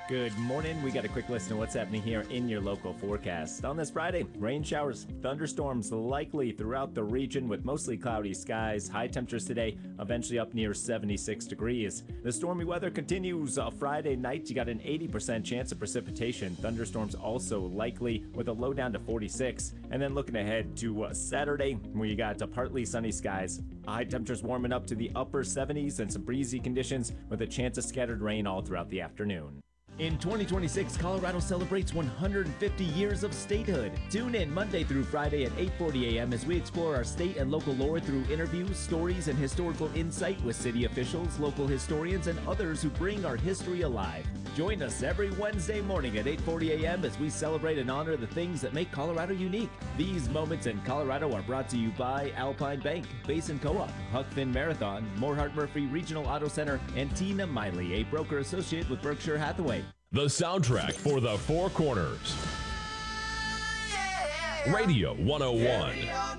Good morning. We got a quick listen to what's happening here in your local forecast. On this Friday, rain showers, thunderstorms likely throughout the region with mostly cloudy skies. High temperatures today, eventually up near 76 degrees. The stormy weather continues. Friday night, you got an 80% chance of precipitation. Thunderstorms also likely with a low down to 46. And then looking ahead to Saturday, where you got partly sunny skies. High temperatures warming up to the upper 70s and some breezy conditions with a chance of scattered rain all throughout the afternoon. In 2026, Colorado celebrates 150 years of statehood. Tune in Monday through Friday at 8:40 a.m. as we explore our state and local lore through interviews, stories, and historical insight with city officials, local historians, and others who bring our history alive. Join us every Wednesday morning at 8:40 a.m. as we celebrate and honor the things that make Colorado unique. These moments in Colorado are brought to you by Alpine Bank, Basin Co-op, Huck Finn Marathon, Morehart Murphy Regional Auto Center, and Tina Miley, a broker associate with Berkshire Hathaway. The soundtrack for the Four Corners. Radio 101.